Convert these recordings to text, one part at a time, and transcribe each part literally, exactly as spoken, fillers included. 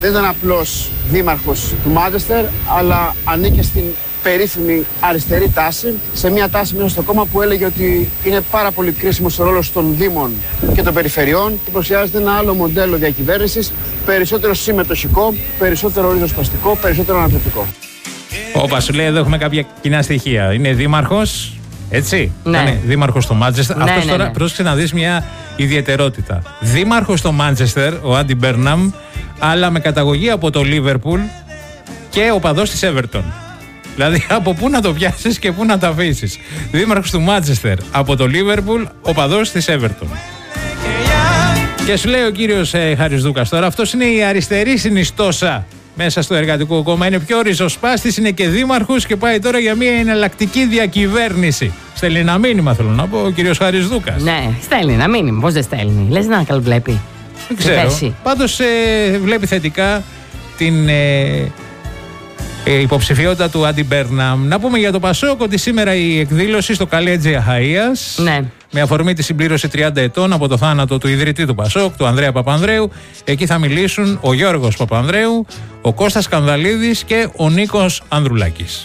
Δεν ήταν απλώς δήμαρχος του Μάντσεστερ, αλλά ανήκε στην περίφημη αριστερή τάση, σε μια τάση μέσα στο κόμμα που έλεγε ότι είναι πάρα πολύ κρίσιμος ο ρόλος των δήμων και των περιφερειών και προσιάζεται ένα άλλο μοντέλο διακυβέρνησης, περισσότερο συμμετοχικό, περισσότερο ριζοσπαστικό, περισσότερο αναπτυκτικό. Όπα, σου λέει εδώ έχουμε κάποια κοινά στοιχεία. Είναι δήμαρχος, έτσι. Ναι. Είναι δήμαρχος στο Μάντσεστερ. Ναι, Αυτός ναι, τώρα ναι. πρόσεξε να δεις μια ιδιαιτερότητα. Δήμαρχος στο Μάντσεστερ, ο Άντι Μπέρναμ, αλλά με καταγωγή από το Λίβερπουλ και οπαδός της Everton. Δηλαδή από πού να το πιάσεις και πού να το αφήσεις. Δήμαρχος του Μάντσεστερ από το Λίβερπουλ, οπαδός της Everton. Και σου λέει ο κύριος ε, Χαρισδούκας τώρα, αυτός είναι η αριστερή συνιστόσα μέσα στο Εργατικό Κόμμα. Είναι πιο ριζοσπάστης, είναι και δήμαρχος και πάει τώρα για μια εναλλακτική διακυβέρνηση. Στέλνει ένα μήνυμα, θέλω να πω, ο κύριος Χαρισδούκας. Ναι, στέλνει ένα μήνυμα. Πώς δεν στέλνει. Λες να καλοβλέπει. Δεν ξέρω. Πάντως ε, βλέπει θετικά την ε, ε, υποψηφιότητα του Άντι Μπέρναμ. Να πούμε για το Πασόκ ότι σήμερα η εκδήλωση στο Καλέτζι Αχαΐας, ναι, με αφορμή τη συμπλήρωση τριάντα ετών από το θάνατο του ιδρυτή του Πασόκ, του Ανδρέα Παπανδρέου. Εκεί θα μιλήσουν ο Γιώργος Παπανδρέου, ο Κώστας Κανδαλίδης και ο Νίκος Ανδρουλάκης.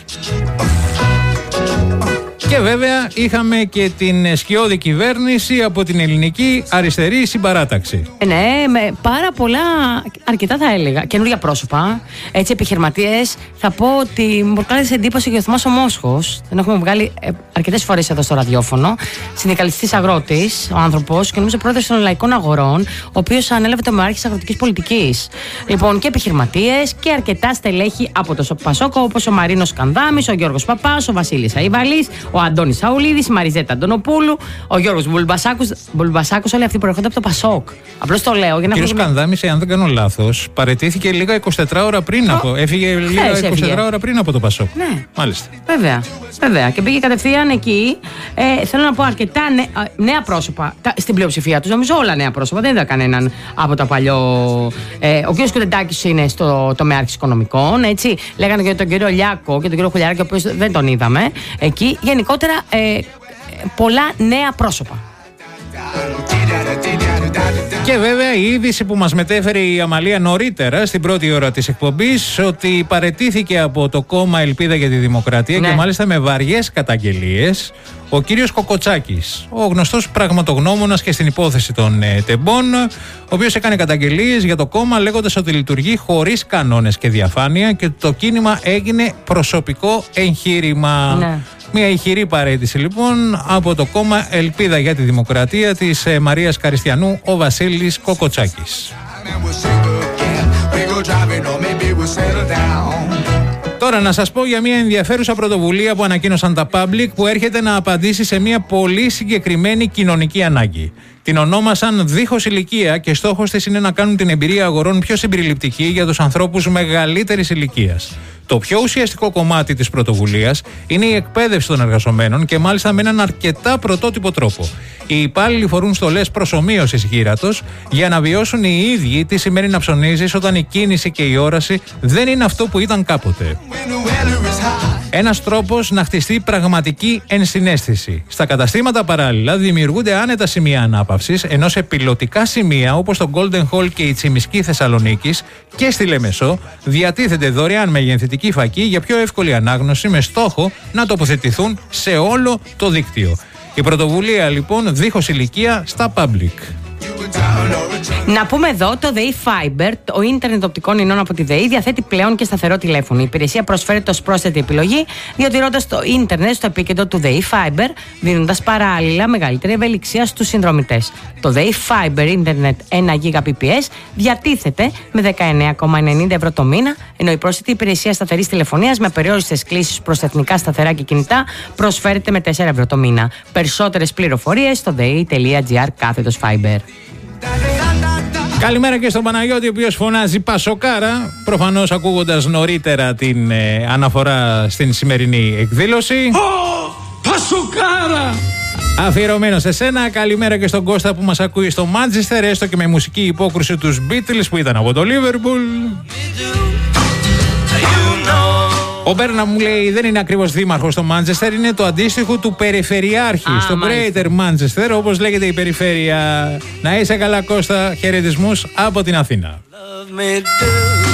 Και βέβαια είχαμε και την σκιώδη κυβέρνηση από την ελληνική αριστερή συμπαράταξη. Ναι, με πάρα πολλά, αρκετά θα έλεγα, καινούργια πρόσωπα, έτσι επιχειρηματίες. Θα πω ότι μου προκάλεσε εντύπωση και ο Θωμάς ο Μόσχος. Τον έχουμε βγάλει ε, αρκετές φορές εδώ στο ραδιόφωνο. Συνδικαλιστής αγρότης, ο άνθρωπος, και νομίζω πρόεδρος των Λαϊκών Αγορών, ο οποίος ανέλαβε το μεάρχης αγροτικής πολιτικής. Λοιπόν, και επιχειρηματίες και αρκετά στελέχη από το Πασόκο, όπως ο Μαρίνος Κανδάμης, ο Γιώργος Παπάς, ο Βασίλης Αϊβαλής, ο Αντώνης Σαουλίδης, η Μαριζέτα Αντωνοπούλου, ο Γιώργος Μπουλμπασάκος, όλοι αυτοί προέρχονται από το Πασόκ. Απλώς το λέω για να. Ο κύριος Κανδάμης, αν δεν κάνω λάθος, παραιτήθηκε λίγα εικοσιτέσσερα ώρα πριν από. Έφυγε λίγα εικοσιτέσσερα ώρα πριν από το Πασόκ. Ναι. Μάλιστα. Βέβαια. Βέβαια. Και πήγε κατευθείαν εκεί. Ε, θέλω να πω αρκετά νέ, νέα πρόσωπα. Στην πλειοψηφία τους, νομίζω όλα νέα πρόσωπα. Δεν είδα κανέναν από το παλιό. Ε, ο κ. Κουτεντάκης είναι στο τομέα οικονομικών. Έτσι. Λέγανε για τον κύριο Λιάκο και τον κύριο Χουλιάρη, ο οποίος δεν τον είδαμε εκεί. Γενικότερα ε, πολλά νέα πρόσωπα. Και βέβαια η είδηση που μας μετέφερε η Αμαλία νωρίτερα στην πρώτη ώρα της εκπομπής, ότι παραιτήθηκε από το κόμμα Ελπίδα για τη Δημοκρατία, ναι, και μάλιστα με βαριές καταγγελίες, ο κύριος Κοκοτσάκης, ο γνωστός πραγματογνώμονας και στην υπόθεση των ε, τεμπών, ο οποίος έκανε καταγγελίες για το κόμμα λέγοντας ότι λειτουργεί χωρίς κανόνες και διαφάνεια και το κίνημα έγινε προσωπικό εγχείρημα. Ναι. Μια ηχηρή παραίτηση λοιπόν από το κόμμα Ελπίδα για τη Δημοκρατία της ε, Μαρίας Καριστιανού, ο Βασίλης Κοκοτσάκης. Τώρα να σας πω για μια ενδιαφέρουσα πρωτοβουλία που ανακοίνωσαν τα Public, που έρχεται να απαντήσει σε μια πολύ συγκεκριμένη κοινωνική ανάγκη. Την ονόμασαν Δίχως Ηλικία και στόχος της είναι να κάνουν την εμπειρία αγορών πιο συμπεριληπτική για τους ανθρώπους μεγαλύτερης ηλικίας. Το πιο ουσιαστικό κομμάτι της πρωτοβουλίας είναι η εκπαίδευση των εργαζομένων και μάλιστα με έναν αρκετά πρωτότυπο τρόπο. Οι υπάλληλοι φορούν στολές προσομοίωσης γύρατος για να βιώσουν οι ίδιοι τι σημαίνει να ψωνίζεις όταν η κίνηση και η όραση δεν είναι αυτό που ήταν κάποτε. Ένας τρόπος να χτιστεί πραγματική ενσυναίσθηση. Στα καταστήματα παράλληλα δημιουργούνται άνετα σημεία ανάπαυσης, ενώ σε πιλωτικά σημεία όπως το Golden Hall και η Τσιμισκή Θεσσαλονίκης και στη Λεμεσό διατίθεται δωρεάν μεγενθητική φακή για πιο εύκολη ανάγνωση, με στόχο να τοποθετηθούν σε όλο το δίκτυο. Η πρωτοβουλία λοιπόν Δίχως Ηλικία στα Public. Να πούμε εδώ, το ΔΕΗ Fiber, το ίντερνετ οπτικών ινών από τη ΔΕΗ, διαθέτει πλέον και σταθερό τηλέφωνο. Η υπηρεσία προσφέρεται ως πρόσθετη επιλογή, διατηρώντας το ίντερνετ στο επίκεντρο του ΔΕΗ Fiber, δίνοντας παράλληλα μεγαλύτερη ευελιξία στους συνδρομητές. Το ΔΕΗ Fiber ίντερνετ ένα γίγαμπιτ διατίθεται με δεκαεννέα κόμμα ενενήντα ευρώ το μήνα, ενώ η πρόσθετη υπηρεσία σταθερής τηλεφωνίας με περιόριστες κλήσεις προς εθνικά σταθερά και κινητά προσφέρεται με τέσσερα ευρώ το μήνα. Περισσότερες πληροφορίες στο dei.gr κάθετος Fiber. Καλημέρα και στον Παναγιώτη, ο οποίος φωνάζει Πασοκάρα, προφανώς ακούγοντας νωρίτερα την ε, αναφορά στην σημερινή εκδήλωση. Oh, Πασοκάρα! Αφιερωμένο σε σένα. Καλημέρα και στον Κώστα που μας ακούει στο Μάντσεστερ, έστω και με μουσική υπόκρουση τους Beatles που ήταν από το Liverpool. Ο Μπέρνα μου λέει δεν είναι ακριβώς δήμαρχος στο Μάντσεστερ, είναι το αντίστοιχο του περιφερειάρχη Α, στο μάλιστα. Greater Manchester, όπως λέγεται η περιφέρεια. Να είσαι καλά Κώστα, χαιρετισμούς από την Αθήνα.